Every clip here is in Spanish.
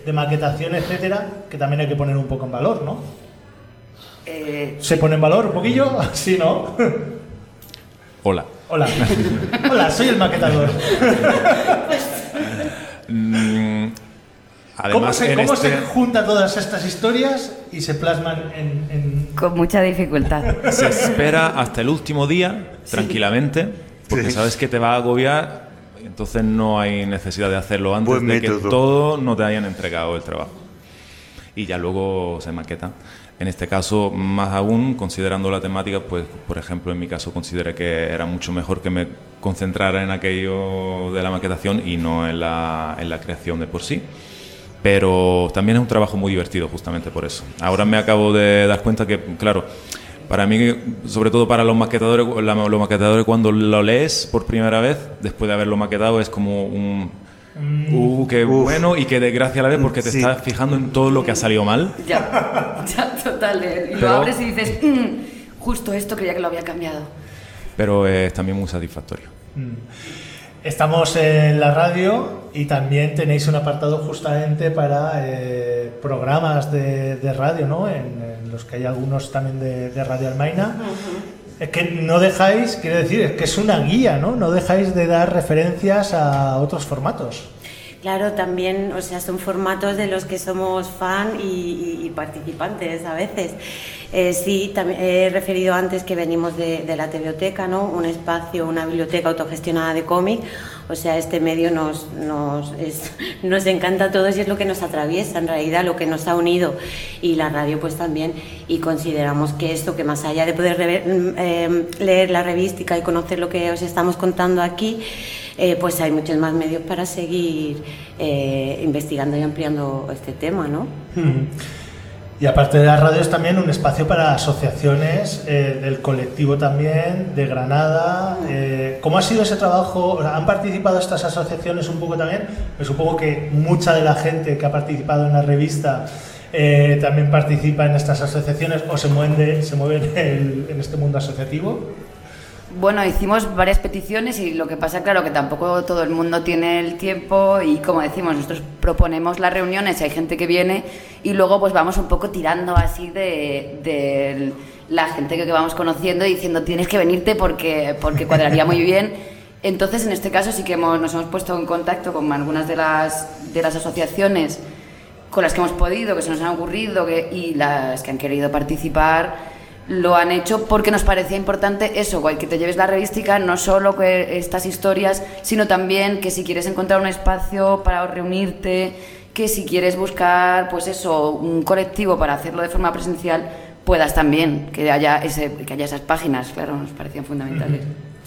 de maquetación, etcétera, que también hay que poner un poco en valor, ¿no? ¿Se pone en valor un poquillo? ¿Sí, no? Hola. Hola. Hola, soy el maquetador. Además, ¿Cómo se juntan todas estas historias y se plasman en...? Con mucha dificultad. Se espera hasta el último día, tranquilamente, porque sabes que te va a agobiar, entonces no hay necesidad de hacerlo antes de que todo no te hayan entregado el trabajo. Y ya luego se maqueta. En este caso, más aún, considerando la temática, pues, por ejemplo, en mi caso consideré que era mucho mejor que me concentrara en aquello de la maquetación y no en la creación de por sí. Pero también es un trabajo muy divertido, justamente por eso. Ahora me acabo de dar cuenta que, claro, para mí, sobre todo para los maquetadores, cuando lo lees por primera vez, después de haberlo maquetado, es como un... qué bueno y qué desgracia a la vez, porque te estás fijando en todo lo que ha salido mal. Ya, total. Y lo abres y dices, justo esto creía que lo había cambiado. Pero es también muy satisfactorio. Estamos en la radio y también tenéis un apartado justamente para programas de radio, ¿no? En los que hay algunos también de Radio Almaina. Es que no dejáis, quiero decir, es que es una guía, ¿no? No dejáis de dar referencias a otros formatos. Claro, también, o sea, son formatos de los que somos fan y participantes a veces. Sí, también he referido antes que venimos de la Tebeoteca, ¿no? Un espacio, una biblioteca autogestionada de cómic. O sea, este medio nos encanta a todos y es lo que nos atraviesa, en realidad, lo que nos ha unido. Y la radio, pues también. Y consideramos que esto, que más allá de poder leer la revística y conocer lo que os estamos contando aquí, pues hay muchos más medios para seguir investigando y ampliando este tema, ¿no? Y aparte de las radios, también un espacio para asociaciones del colectivo también, de Granada. ¿Cómo ha sido ese trabajo? ¿Han participado estas asociaciones un poco también? Pues supongo que mucha de la gente que ha participado en la revista también participa en estas asociaciones o se mueven en este mundo asociativo. Bueno, hicimos varias peticiones y lo que pasa, claro, que tampoco todo el mundo tiene el tiempo y, como decimos, nosotros proponemos las reuniones y hay gente que viene y luego pues vamos un poco tirando así de la gente que vamos conociendo y diciendo tienes que venirte porque cuadraría muy bien. Entonces, en este caso sí que nos hemos puesto en contacto con algunas de las asociaciones con las que hemos podido, que se nos han ocurrido y las que han querido participar. Lo han hecho porque nos parecía importante eso, que te lleves la revística, no solo que estas historias, sino también que si quieres encontrar un espacio para reunirte, que si quieres buscar, pues eso, un colectivo para hacerlo de forma presencial, puedas también, que haya esas páginas, claro, nos parecían fundamentales.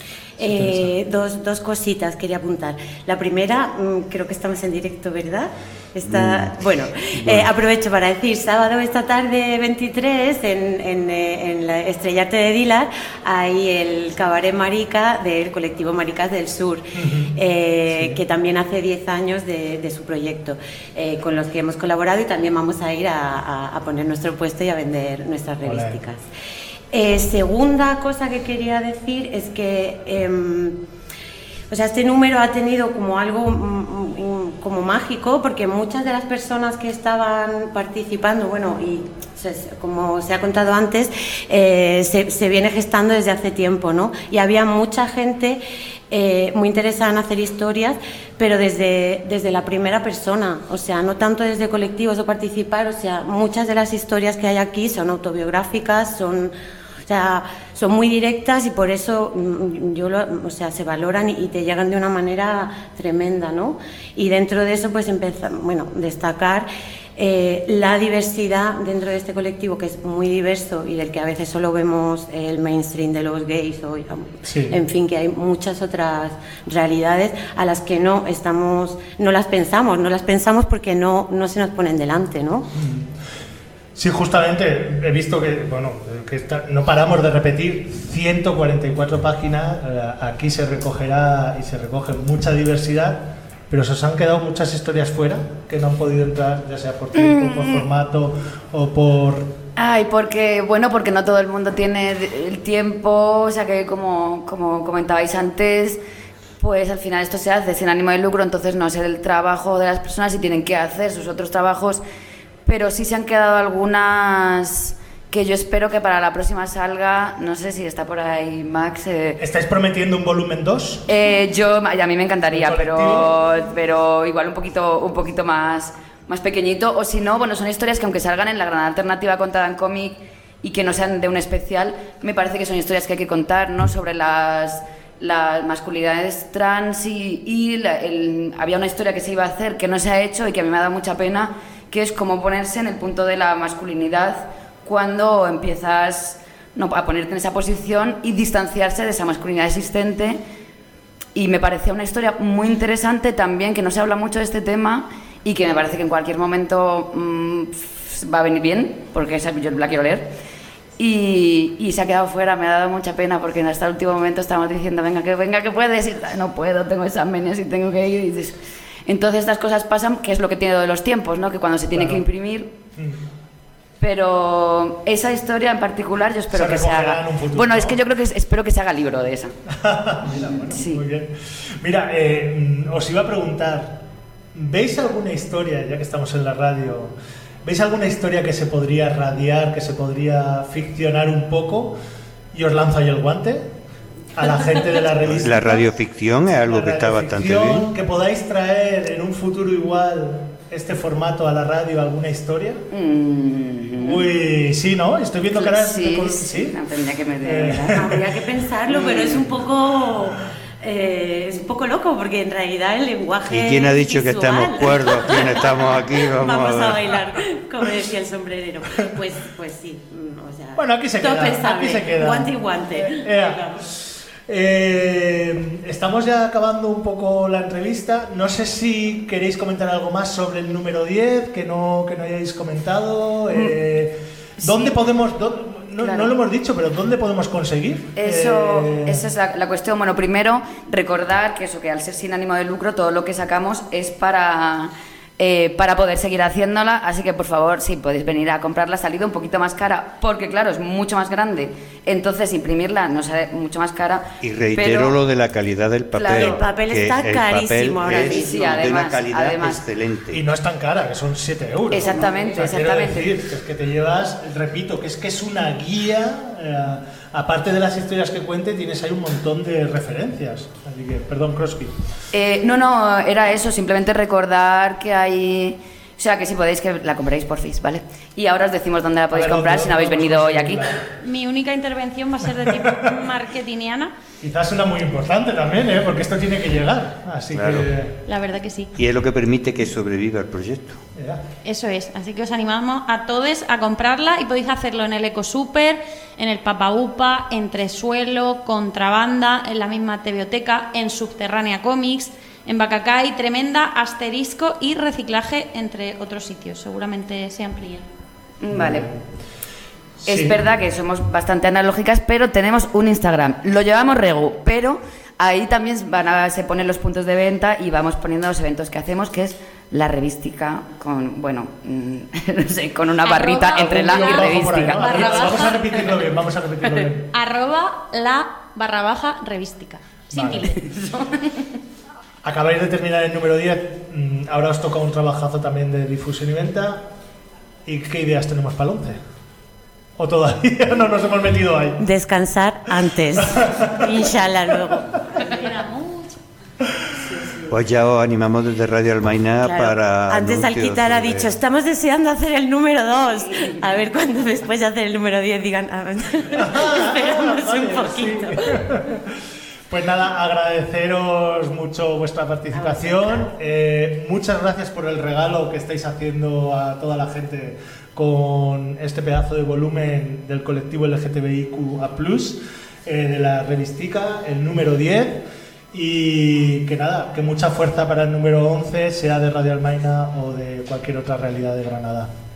Dos cositas quería apuntar. La primera, creo que estamos en directo, ¿verdad? Bueno, aprovecho para decir, sábado esta tarde 23 en la Estrellarte de Dilar hay el Cabaret Marica del colectivo Maricas del Sur, que también hace 10 años de su proyecto, con los que hemos colaborado y también vamos a ir a poner nuestro puesto y a vender nuestras revísticas. Segunda cosa que quería decir es que este número ha tenido como algo como mágico, porque muchas de las personas que estaban participando, y como se ha contado antes, se viene gestando desde hace tiempo, ¿no? Y había mucha gente muy interesada en hacer historias, pero desde la primera persona, o sea, no tanto desde colectivos o participar, o sea, muchas de las historias que hay aquí son autobiográficas, son muy directas y por eso se valoran y te llegan de una manera tremenda, ¿no? Y dentro de eso, pues destacar la diversidad dentro de este colectivo, que es muy diverso y del que a veces solo vemos el mainstream de los gays, en fin, que hay muchas otras realidades a las que no las pensamos porque no se nos ponen delante, ¿no? Sí, justamente he visto que no paramos de repetir 144 páginas, aquí se recogerá y se recoge mucha diversidad, pero se os han quedado muchas historias fuera que no han podido entrar, ya sea por tiempo, por formato o por... porque no todo el mundo tiene el tiempo, o sea que como comentabais antes, Pues al final esto se hace sin ánimo de lucro, entonces no es el trabajo de las personas y tienen que hacer sus otros trabajos, pero sí se han quedado algunas que yo espero que para la próxima salga. No sé si está por ahí Max. ¿Estáis prometiendo un volumen 2? A mí me encantaría, pero igual un poquito más pequeñito, o si no, bueno, son historias que aunque salgan en la Granada Alternativa contada en cómic y que no sean de un especial, me parece que son historias que hay que contar, ¿no? Sobre las masculinidades trans había una historia que se iba a hacer que no se ha hecho y que a mí me ha dado mucha pena, que es cómo ponerse en el punto de la masculinidad cuando empiezas a ponerte en esa posición y distanciarse de esa masculinidad existente. Y me parecía una historia muy interesante también, que no se habla mucho de este tema y que me parece que en cualquier momento va a venir bien, porque yo la quiero leer. Y se ha quedado fuera, me ha dado mucha pena, porque hasta el último momento estábamos diciendo venga que puedes, y no puedo, tengo exámenes y tengo que ir. Y dices, entonces estas cosas pasan, que es lo que tiene de los tiempos, ¿no? Que cuando se tiene que imprimir... Pero esa historia en particular yo espero que se haga. Futuro, bueno, ¿no? Es que yo creo que espero que se haga libro de esa. Mira, bueno, sí. Muy bien. Mira, os iba a preguntar, ¿veis alguna historia, ya que estamos en la radio, ¿veis alguna historia que se podría radiar, que se podría ficcionar un poco? Y os lanzo ahí el guante a la gente de la revista. La radioficción es algo que está bastante bien. Que podáis traer en un futuro igual este formato a la radio, alguna historia. Uy, sí, ¿no? Estoy viendo caras. Sí. No, tendría que habría que pensarlo, pero es un poco loco, porque en realidad el lenguaje. ¿Y quién ha dicho visual, que estamos cuerdos? ¿Quién estamos aquí? Vamos a bailar, como decía el sombrerero. Pues sí. O sea, bueno, aquí se queda. Guante y guante. Estamos ya acabando un poco la entrevista. No sé si queréis comentar algo más sobre el número 10 que no hayáis comentado. ¿Dónde podemos...? No lo hemos dicho, pero ¿dónde podemos conseguir? Esa es la cuestión. Bueno, primero, recordar que al ser sin ánimo de lucro, todo lo que sacamos es para poder seguir haciéndola, así que por favor, sí, podéis venir a comprarla. Ha salido un poquito más cara, porque claro, es mucho más grande, entonces imprimirla no sale mucho más cara. Y reitero lo de la calidad del papel. Claro, el papel está carísimo ahora mismo. Sí, además, de una calidad excelente. Y no es tan cara, que son 7 euros. Exactamente, ¿no? O sea, exactamente. Quiero decir, que es que te llevas, repito, que es una guía. Aparte de las historias que cuente, tienes ahí un montón de referencias. Así que, perdón, Crosby. No, era eso, simplemente recordar que hay... O sea, que si podéis, que la compréis por FIS, ¿vale? Y ahora os decimos dónde la podéis comprar si no habéis venido hoy aquí. Mi única intervención va a ser de tipo marketingiana. Quizás una muy importante también, porque esto tiene que llegar. Así claro. La verdad que sí. Y es lo que permite que sobreviva el proyecto. Eso es. Así que os animamos a todos a comprarla y podéis hacerlo en el Ecosuper, en el Papaupa, en Tresuelo, Contrabanda, en la misma Tebioteca, en Subterránea Comics, en Bacacay, Tremenda, Asterisco y Reciclaje, entre otros sitios. Seguramente se amplíen. Vale. Sí. Es verdad que somos bastante analógicas, pero tenemos un Instagram. Lo llevamos Regu, pero ahí también se ponen los puntos de venta y vamos poniendo los eventos que hacemos, que es la revística con, no sé, con una barrita entre la y revística. Vamos a repetirlo bien, @la_revística. Sin tilde. Acabáis de terminar el número 10, ahora os toca un trabajazo también de difusión y venta. ¿Y qué ideas tenemos para el 11? ¿O todavía no nos hemos metido ahí? Descansar antes, inshallah luego. Pues ya os animamos desde Radio Almaina para... Antes Alquitar ha dicho, estamos deseando hacer el número 2. A ver cuando después de hacer el número 10 digan, esperamos un poquito. Sí. Pues nada, agradeceros mucho vuestra participación. Muchas gracias por el regalo que estáis haciendo a toda la gente con este pedazo de volumen del colectivo LGTBIQA+, de la revistica, el número 10. Y que nada, que mucha fuerza para el número 11, sea de Radio Almaina o de cualquier otra realidad de Granada.